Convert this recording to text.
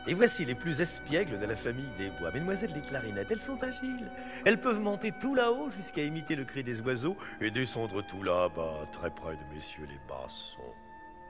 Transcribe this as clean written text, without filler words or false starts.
Et voici les plus espiègles de la famille des bois. Mesdemoiselles les clarinettes, elles sont agiles. Elles peuvent monter tout là-haut jusqu'à imiter le cri des oiseaux et descendre tout là-bas, très près de messieurs les bassons.